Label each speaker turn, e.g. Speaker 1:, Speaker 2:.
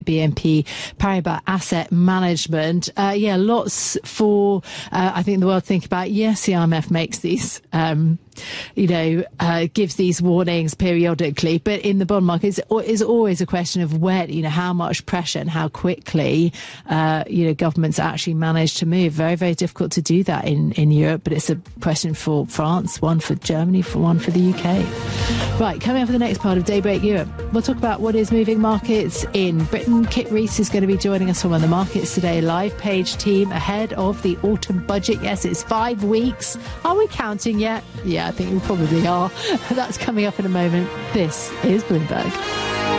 Speaker 1: BNP Paribas Asset Management. Lots for, I think, the world to think about. Yes, the IMF makes these, gives these warnings periodically, but in the bond market is always a question of when, how much pressure and how quickly, governments actually manage to move. Very, very difficult to do that in Europe, but it's a question for France, one for Germany, one for the UK. Right, coming up for the next part of Daybreak Europe, we'll talk about what is moving markets in Britain. Kit Rees is going to be joining us from On the Markets Today live page team ahead of the autumn budget. Yes, it's 5 weeks. Are we counting yet? Yeah, I think we probably are. That's coming up in a moment. This is Bloomberg.